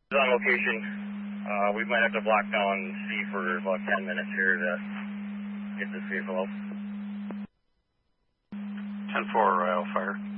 On location. We might have to block down C for about 10 minutes here to get this vehicle out. 10-4, I'll fire.